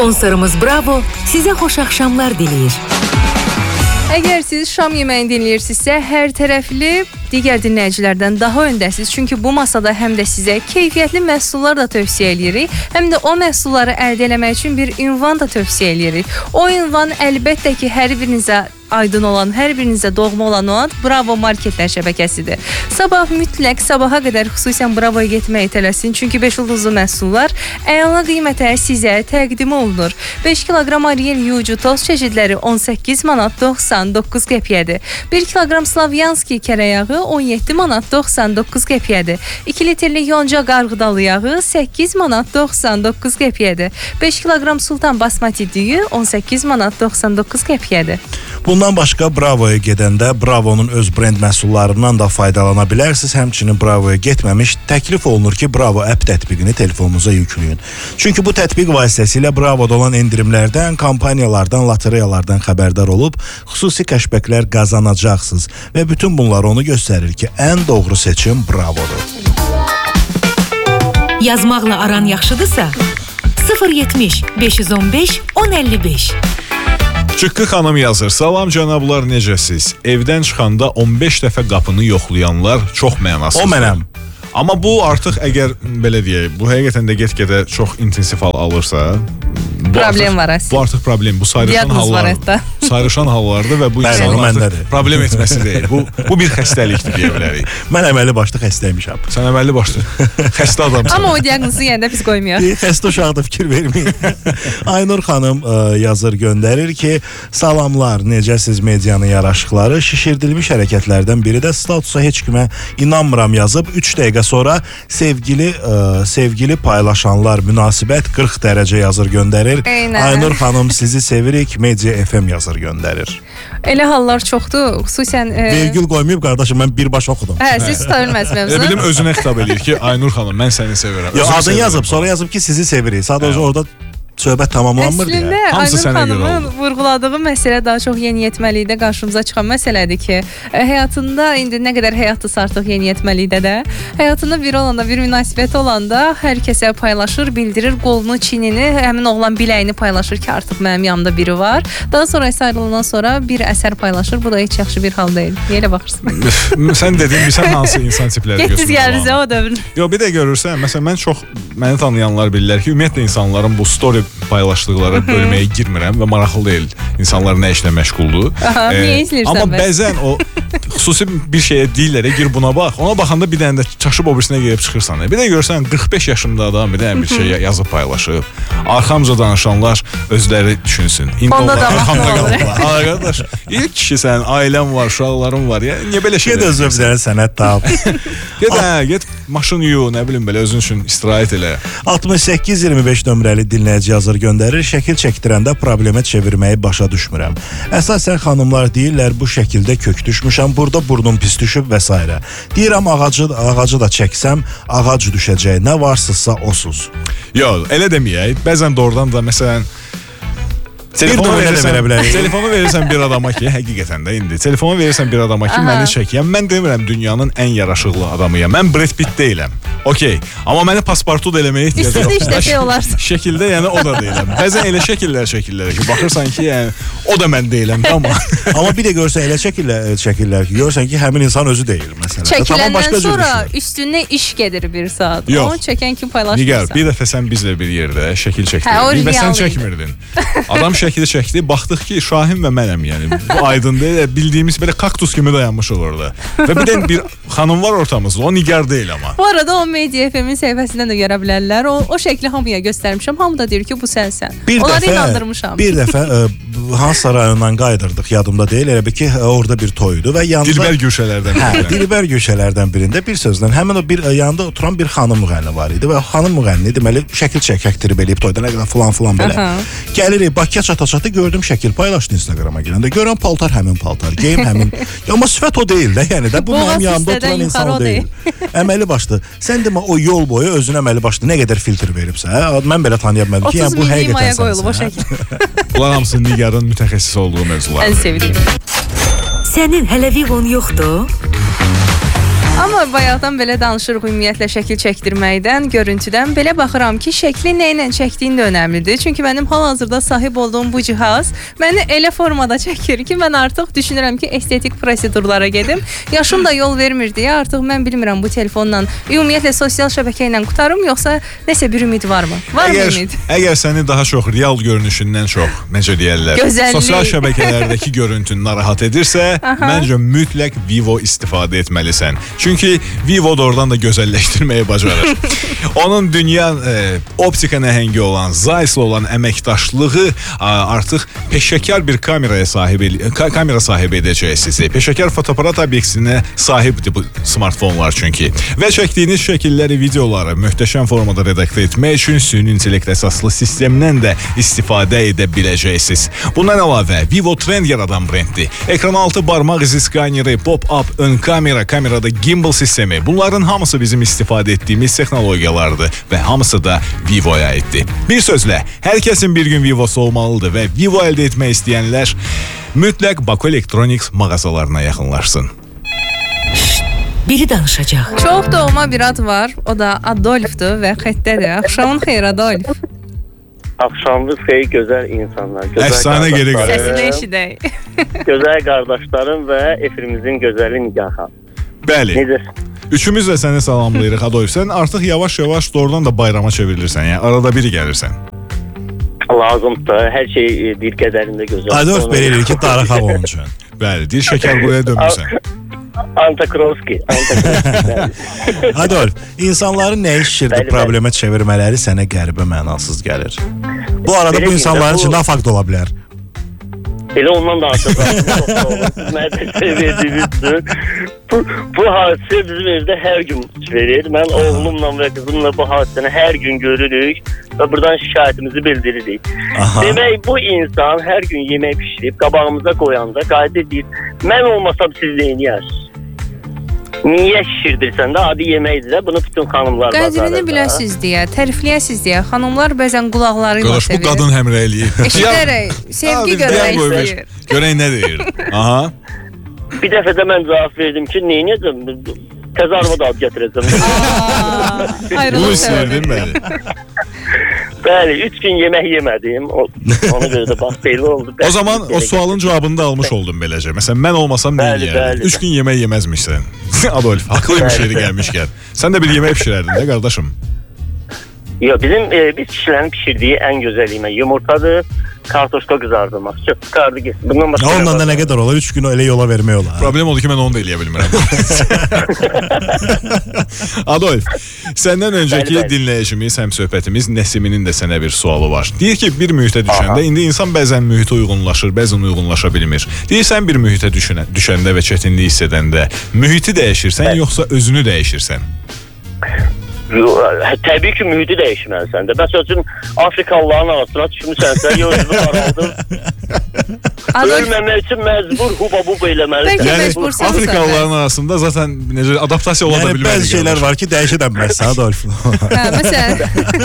Sponsorumuz Bravo sizə xoş axşamlar diləyir. Əgər siz şam yeməyini dinləyirsinizsə, hər tərəfli digər dinləyicilərdən daha öndəsiz. Çünki bu masada həm də sizə keyfiyyətli məhsullar da tövsiyə edirik, həm də o məhsulları əldə etmək üçün bir ünvan da tövsiyə edirik. O ünvan əlbəttə ki, hər birinizə aydın olan, hər birinizə doğma olan Bravo Marketlər şəbəkəsidir. Sabah mütləq sabaha qədər xüsusən Bravoya getməyə tələsin. Çünki 5 ulduzlu məhsullar əla qiymətə sizə təqdim olunur. 5 kiloqram Ariel yuğu toz çeşidləri 18 manat 99 qəpiyyədir. 1 kiloqram Slavyanski kərə yağı 17 manat 99 qəpiyyədir. 2 litrlik yonca qarğıdalı yağı 8 manat 99 qəpiyyədir. 5 kiloqram Sultan basmati düyü 18 manat 99 qəpiyyədir. Bundan başqa Bravoya gedəndə Bravonun öz brend məhsullarından da faydalana bilərsiniz. Həmçinin Bravoya getməmiş təklif olunur ki, Bravo app tətbiqini telefonunuza yükləyin. Çünki bu tətbiq vasitəsilə Bravoda olan endirimlərdən, kampaniyalardan, lotereyalardan xəbərdar olub, xüsusi kəşbəklər qazanacaqsınız. Və bütün bunlar onu göstərir ki, ən doğru seçim Bravodur. Yazmaqla aran yaxşıdırsa 070 515 1055. Çıqqı xanım yazır. Salam cənablar, necəsiz? Evdən çıxanda 15 dəfə qapını yoxlayanlar çox mənasızdır. O mənəm. Amma bu artıq əgər belə deyək, bu həqiqətən də get-gedə çox intensiv hal alırsa, problem var əslində. Bu artıq problem. Bu sayrışan hallardır. Sayrışan hallardır və bu insanın artıq problem etməsi deyil. Bu bir xəstəlikdir deyə bilərik. Mən əməlli başlı xəstəymişəm. Sən əməlli başlı xəstə adamsan. Amma o diaqnozu yenə də biz qoymuyoruz. Xəstə uşaqda fikir verməyin. Aynur xanım yazır, göndərir ki, salamlar, necəsiz medianın yaraşıqları, şişirdilmiş hərəkətlərdən biri də statusa heç kimə inanmıram yazıb. 3 dəqiqə sonra sevgili paylaşanlar münasibət 40 dərəcə yazır, göndərir. Eynən. Aynur xanım sizi sevirik, Media FM yazır, göndərir. Elə hallar çoxdur, xüsusən Vergül qoymayıb qardaşım, mən birbaş oxudum. siz tuta bilməzsiniz. Bilim özünə xitab edir ki, Aynur xanım, mən səni sevirəm. Adın yazıb, sonra yazıb ki, sizi sevirik. Sadəcə orada söhbət tamamlanmır deyə. Əslində Aynur xanımın vurğuladığı məsələ daha çox yeniyetməlikdə qarşımıza çıxan məsələdir ki, həyatında indi nə qədər həyatdırsa artıq yeniyetməlikdə də, həyatında biri olanda, bir münasibəti olanda hər kəsə paylaşır, bildirir, qolunu, çinini, həmin oğlan biləyini paylaşır ki, artıq mənim yanımda biri var. Daha sonra ayrılandan sonra bir əsər paylaşır. Bu da heç yaxşı bir hal deyil. Niyə elə baxırsan? Sən dedin, sən hansı insan tipləri götürürsən? Getdiniz gəldiniz o dövrün. Yox, bir də görürsən, məsələn, məni tanıyanlar bilirlər ki, ümumiyyətlə insanların bu story paylaşdıqları bölməyə girmirəm və maraqlı deyil insanlar nə işlə məşğuldur. Niyə izləyirsən? Amma bəzən o xüsusi bir şeyə deyirlər, gir buna bax. Ona baxanda bir dənə də çaşıb o birisinə gəlib çıxırsan. Bir də görsən 45 yaşında adam bir dənə bir şey yazıb paylaşıb. Arxamca danışanlar özləri düşünsün. Onda da baxmalıdır. Qardaş, ilk kişisən, ailən var, uşaqların var. Niyə belə şey? Get özün bir dənə sənət tap. Get maşın yu, nə bilim belə özün üçün istirahət elə. 6825 nömrəli dinləyici yazır, göndərir. Şəkil çəkdirəndə problemə çevirməyi başa düşmürəm. Əsasən xanımlar deyirlər, bu şəkildə kök düşmüşəm, burada burnum pis düşüb və s. Deyirəm, ağacı da çəksəm, ağac düşəcək. Nə varsızsa osuz. Yox, elə deməyək. Bəzən doğrudan da məsələn telefonu verirsən bir adama ki, həqiqətən də indi telefonu verirsən bir adama ki, məni çəkəyəm. Mən demirəm dünyanın ən yaraşıqlı adamıyam. Mən Brad Pitt deyiləm. Okey. Amma məni pasportu da eləməyə ehtiyac yoxdur. İstədi işləmək olarsa. Şəkildə, yəni o da deyiləm. Bəzən elə şəkillər ki, baxırsan ki, yəni o da mən deyiləm, tamam. Amma bir də görsən elə şəkillər ki, görsən ki, həmin insan özü deyil məsələn. Çəkiləndən sonra üstünə iş gedir bir saat. Onu çəkən kim paylaşırsa. Nigar, bir dəfə sən bizlə bir yerdə şəkil çəkdirdin və sən çəkmirdin. Adam şəkili çəkdi, baxdıq ki, Şahin və mənəm, yəni bu aydındır, bildiyimiz belə kaktus kimi dayanmışıq orada. Və bir də bir xanım var ortamızda, o Nigar deyil amma. Bu arada o Media FM-in səhifəsindən də görə bilərlər. O şəkli hamıya göstərmişəm. Hamı da deyir ki, bu sənsən. Onları inandırmışam. Bir dəfə Hansa rayonundan qaydırdıq, yadımda deyil. Elə bir ki, orada bir toydu və yanında Dilbər güşələrdən birində. Dilbər güşələrdən birində bir sözlə həmin o bir yanında oturan bir xanım müğənni var idi və xanım müğənni deməli şəkil çəkdirib eləyib toyda nə qədər falan belə. Gəlirik Bakıya çata-çata gördüm şəkil paylaşdı Instagrama girəndə. Görən paltar həmin paltar, geyim həmin. Amma sifət o deyil də, yəni də bu mənim yanımda oturan insan o deyil. Əməli başlı. Sən demə o yol boyu özünə əməli başlı nə qədər filtr veribsə, mən belə tanıya bilmədim ki, yəni bu həqiqətən qoyulub o şəkil. Bunlar hamısı Nigarın mütəxəssis olduğu mövzulardır. Ən sevdiyim. Sənin hələ Vivon yoxdur? Amma bayaqdan belə danışırıq ümumiyyətlə şəkil çəkdirməkdən, görüntüdən. Belə baxıram ki, şəkli nə ilə çəkdiyin də önəmlidir. Çünki mənim hal-hazırda sahib olduğum bu cihaz məni elə formada çəkir ki, mən artıq düşünürəm ki, estetik prosedurlara gedim. Yaşım da yol vermir deyə artıq mən bilmirəm bu telefonla ümumiyyətlə sosial şəbəkə ilə qutarım, yoxsa nəsə bir ümid varmı? Varmı ümid? Əgər səni daha çox real görünüşündən çox, necə deyərlər, sosial şəbəkələrdəki görüntün narahat edirsə, məncə mütləq Vivo istifadə etməlisən. Çünki Vivo doğrudan da gözəlləşdirməyi bacarır. Onun dünya optika nəhəngi olan, Zeiss'la olan əməkdaşlığı artıq peşəkar bir kamera sahibi edəcək sizi. Peşəkar fotoaparat obyektinə sahibdir bu smartfonlar çünki. Və çəkdiyiniz şəkilləri, videoları möhtəşəm formada redaktə etmək üçün süni intellekt əsaslı sistemdən də istifadə edə biləcəksiniz. Bundan əlavə, Vivo trend yaradan brenddir. Ekran altı barmaq izi skaneri, pop-up, ön kamera, kamerada gimbal sistemi. Bunların hamısı bizim istifadə etdiyimiz texnologiyalardır və hamısı da Vivo'ya aiddir. Bir sözlə, hər kəsin bir gün Vivo'su olmalıdır və Vivo əldə etmək istəyənlər mütləq Baku Electronics mağazalarına yaxınlaşsın. Biri danışacaq. Çox doğma bir ad var, o da Adolf'dur və xəttədir. Axşamın xeyir Adolf. Axşamınız xeyir gözəl insanlar. Əfsanə geri qalır. Səsini eşidək. Gözəl qardaşlarım və efirimizin gözəli Nigahı. Bəli. Necə? Üçümüz də səni salamlayırıq Adolf. Sən artıq yavaş-yavaş doğrudan da bayrama çevrilirsən. Yəni arada biri gəlirsən. Lazımdır. Hər şey bir qədərində gözəl. Adolf belə eləyir ki, darıxaq onun üçün. Bəli, deyir şəkər buraya dönmüsən. Antakrovski. Adolf, insanların nə işirdi problemə çevirmələri sənə qəribə mənasız gəlir. Bu arada bu insanların içində afakt ola bilər. Elə ondan da artıq mənə sevdiyimiz bu hadisə bizim evdə hər gün verir. Mən oğlumla və qızımla bu hadisəni hər gün görürük və buradan şikayətimizi bildiririk. Demək, bu insan hər gün yemək pişirib qabağımıza qoyanda qayıt edir. Mən olmasam siz neyinirsiniz? Niyə şişirdirsən də adi yeməkdir də, bunu bütün xanımlar bacarır. Qədrini biləsiz deyə, tərifləyəsiz deyə xanımlar bəzən qulaqlarıyla sevir. Bu qadın həmrəyliyi. Eşidərək, sevgi görək istəyir. Görək nə deyir. Aha. Bir dəfə də mən cavab verdim ki, neyniyəcəm? Təzə arvad ad gətirəcəm. Bunu istərdin bəli. Bəli, 3 gün yemək yemədim. Ona görə də bax belə oldu. O zaman o sualın cavabını da almış oldum beləcə. Məsələn, mən olmasam nə yeyərdim? 3 gün yemək yeməzmişsən. Adolf, haqlıymış yeri gəlmişkən. Sən də bir yemək pişirərdin də qardaşım. Yox, biz kişilərin pişirdiyi ən gözəl yemək yumurtadır, kartoşka qızardırmaq. Çox çıxardı getsin. Ondan da nə qədər olar? 3 gün elə yola vermək olar. Problem odur ki, mən onu da eləyə bilmirəm. Adolf, səndən öncəki dinləyicimiz, həmsöhbətimiz Nəsiminin də sənə bir sualı var. Deyir ki, bir mühitə düşəndə, indi insan bəzən mühitə uyğunlaşır, bəzən uyğunlaşa bilmir. Deyirsən, bir mühitə düşəndə və çətinlik hiss edəndə mühiti dəyişirsən, yoxsa özünü dəyişirsən? Təbii ki, mühiti dəyişməlisən də. Məsəl üçün, Afrikalıların arasına düşmüsənsə, özünü araldır. Ölməmək üçün məcbur huba-buba eləməlisən. Yəni, Afrikalıların arasında zaten adaptasiya ola da bilməli. Yəni, bəzi şeylər var ki, dəyişə dənməzsən, Adolf. Məsələn.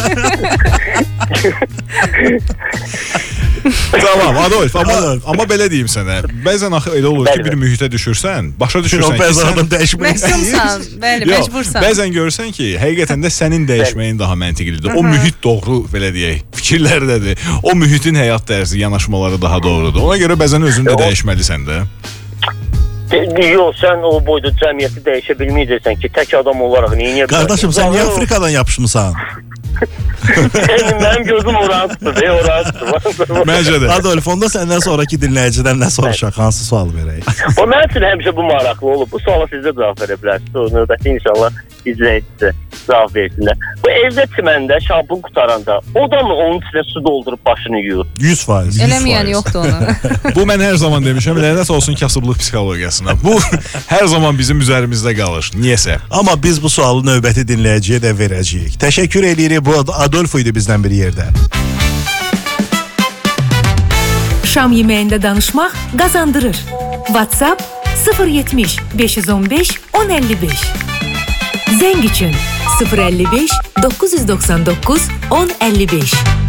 Tamam, Adolf, amma belə deyim sənə. Bəzən axı elə olur ki, bir mühitə düşürsən, başa düşürsən ki, bəzən adam dəyişmək istəyirsən. Bəli, məcbursan. Bəzən görürsən ki, həqiqətən də sənin dəyişməyin daha məntiqlidir. O mühit doğru, belə deyək, fikirlərdədir. O mühitin həyat tərzi, yanaşmaları daha doğrudur. Ona görə bəzən özünü də dəyişməlisən də. Yox, sən o boyda cəmiyyəti dəyişə bilməyəcəksən ki, tək adam olaraq neyə bilərsən? Qardaşım, sən niyə Afrikadan yapışmısan? Mənim gözüm orantıdır, Məncə də. Adolf, onda səndən sonraki dinləyicidən nə soruşaq, hansı sual verək? O mənim üçün həmişə bu maraqlı olub. Bu suala siz də cavab verə bilərsiniz. O növbəti inşallah izləyicisi cavab versinlər. Bu evdə çiməndə şampun qutaranda o da mı onun içine su doldurub başını yuyur? 100%. Eləməyən yoxdur onu. Bu mən hər zaman demişəm, lənət olsun kasıblıq psixologiyasına. Bu hər zaman bizim üzərimizdə qalır. Niyəsə. Amma biz bu sualı növbəti dinləyiciyə də verəcəyik. Təşəkkür edirik. Bu Adolf idi bizdən bir yerdə. Şam yeməyində danışmaq qazandırır. WhatsApp 070 515 1055. Zəng üçün 055 999 1055.